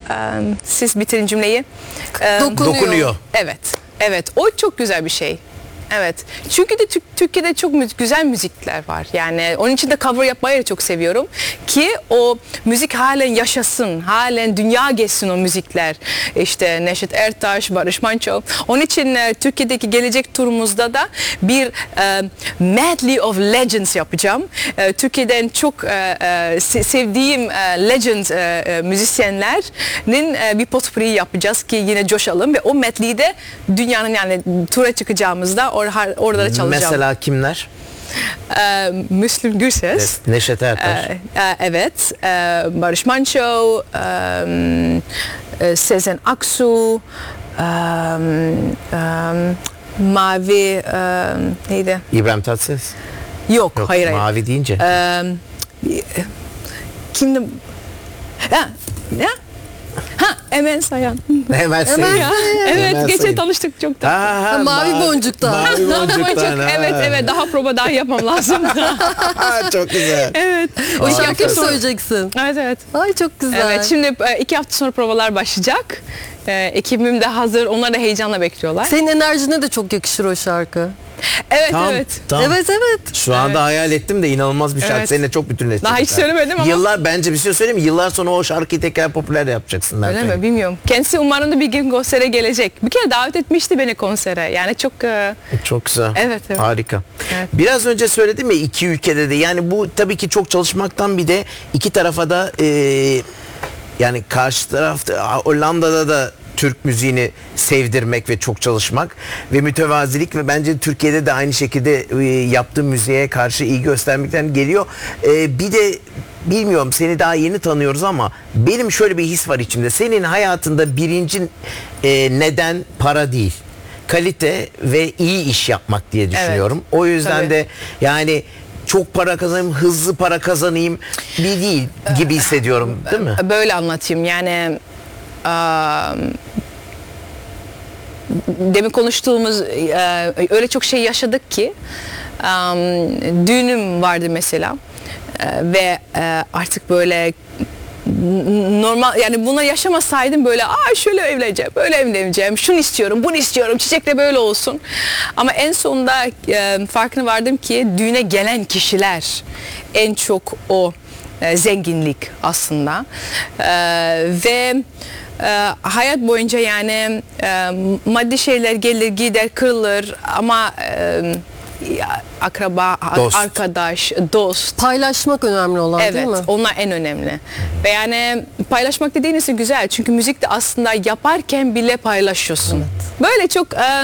siz bitirin cümleyi. Dokunuyor. Evet. Evet. O çok güzel bir şey. Evet. Çünkü de Türkiye'de çok güzel müzikler var. Yani onun için de cover yapmayı da çok seviyorum. Ki o müzik halen yaşasın. Halen dünya geçsin o müzikler. İşte Neşet Ertaş, Barış Manço. Onun için Türkiye'deki gelecek turumuzda da bir medley of legends yapacağım. Türkiye'den çok sevdiğim legend müzisyenlerin bir potpourri yapacağız ki yine coşalım ve o medley'de dünyanın yani tura çıkacağımızda orada da çalacağım. Mesela kimler? Müslüm Gürses. Neşet Ertaş. Evet. Barış Manço, Sezen Aksu, Mavi, neydi? İbrahim Tatlıses. Yok, hayır. Mavi deyince. Kimdi? Emel Sayın. Hemen Sayın. Evet, geçen tanıştık çok da. Mavi boncuktan. Mavi boncuktan. Evet, daha prova daha yapmam lazım. Çok güzel. Evet. O şarkıyı söyleyeceksin. Evet. Ay çok güzel. Evet, şimdi 2 hafta sonra provalar başlayacak. Ekibim de hazır. Onlar da heyecanla bekliyorlar. Senin enerjine de çok yakışır o şarkı. Evet, Tam. Evet. Şu anda hayal ettim de inanılmaz bir şarkı. Evet. Seninle çok bütünleşecek. Daha hiç söylemedim ama. Yıllar, bence bir şey söyleyeyim mi? Yıllar sonra o şarkıyı tekrar popüler yapacaksın. Öyle mi? Bilmiyorum. Kendisi umarım da bir gün konsere gelecek. Bir kere davet etmişti beni konsere. Yani çok... Çok güzel. Evet. Harika. Evet. Biraz önce söyledim ya, iki ülkede de. Yani bu tabii ki çok çalışmaktan bir de iki tarafa da yani karşı tarafta Hollanda'da da Türk müziğini sevdirmek ve çok çalışmak ve mütevazilik ve bence Türkiye'de de aynı şekilde yaptığı müziğe karşı iyi göstermekten geliyor. Bir de bilmiyorum, seni daha yeni tanıyoruz ama benim şöyle bir his var içimde. Senin hayatında birinci neden para değil, kalite ve iyi iş yapmak diye düşünüyorum. Evet, o yüzden tabii. De yani çok para kazanayım, hızlı para kazanayım bir değil gibi hissediyorum, değil mi? Böyle anlatayım yani. Demin konuştuğumuz öyle çok şey yaşadık ki düğünüm vardı mesela ve artık böyle normal, yani buna yaşamasaydım böyle şöyle evleneceğim, böyle evleneceğim, şunu istiyorum, bunu istiyorum, çiçekle böyle olsun. Ama en sonunda farkına vardım ki düğüne gelen kişiler en çok o zenginlik aslında ve hayat boyunca yani maddi şeyler gelir gider kırılır ama akraba, dost. Arkadaş, dost. Paylaşmak önemli olan, evet, değil mi? onlar en önemli. Ve yani paylaşmak dediğiniz güzel çünkü müzik de aslında yaparken bile paylaşıyorsun. Evet. Böyle çok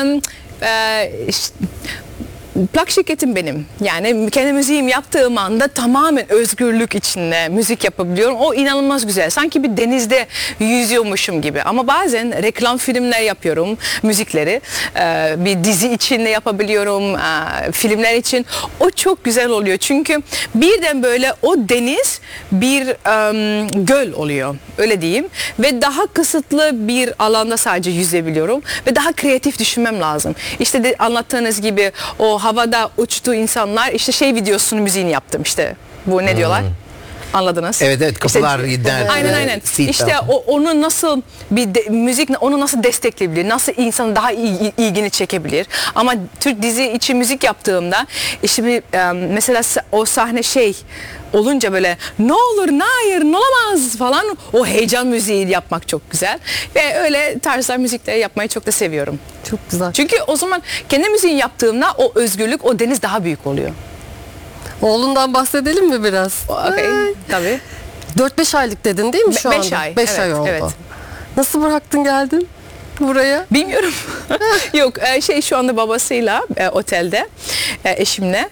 plak şirketim benim. Yani kendi müziğimi yaptığım anda tamamen özgürlük içinde müzik yapabiliyorum. O inanılmaz güzel. Sanki bir denizde yüzüyormuşum gibi. Ama bazen reklam filmler yapıyorum, müzikleri. Bir dizi için de yapabiliyorum, filmler için. O çok güzel oluyor. Çünkü birden böyle o deniz bir göl oluyor. Öyle diyeyim. Ve daha kısıtlı bir alanda sadece yüzebiliyorum. Ve daha kreatif düşünmem lazım. İşte de anlattığınız gibi o havada uçtuğu insanlar, işte şey videosunun müziğini yaptım işte. Bu ne diyorlar? Anladınız? Evet, kapılar işte, aynen. İşte onu nasıl müzik onu nasıl destekleyebilir? Nasıl insanın daha ilgini çekebilir? Ama Türk dizi için müzik yaptığımda işte mesela o sahne şey olunca böyle ne olur, hayır, ne olamaz falan, o heyecan müziği yapmak çok güzel. Ve öyle tarzlar müzikleri yapmayı çok da seviyorum. Çok güzel. Çünkü o zaman kendi müziğini yaptığımda o özgürlük, o deniz daha büyük oluyor. Oğlundan bahsedelim mi biraz? Okay, tabii. 4-5 aylık dedin değil mi şu anda? 5 ay. 5 evet, ay oldu. Evet. Nasıl bıraktın geldin buraya? Bilmiyorum. Yok, şu anda babasıyla otelde, eşimle.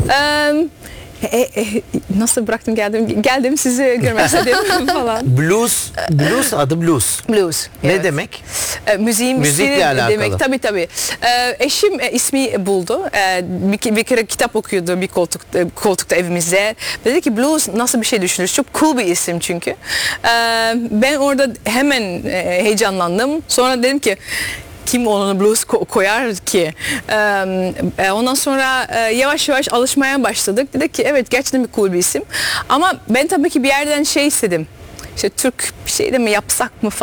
Nasıl bıraktım geldim sizi görmek istedim falan. Blues adı blues. Blues. Ne evet. demek? Müziğin müzikle alakalı. Demek tabii. Eşim ismi buldu. Bir kere kitap okuyordu bir koltukta evimizde. Dedi ki blues nasıl bir şey düşünürüz? Çok cool bir isim çünkü. Ben orada hemen heyecanlandım. Sonra dedim ki kim onu blues koyar ki? Ondan sonra yavaş yavaş alışmaya başladık. Dedik ki evet, gerçekten bir cool bir isim. Ama ben tabii ki bir yerden şey istedim. İşte Türk bir şey de mi yapsak mı falan.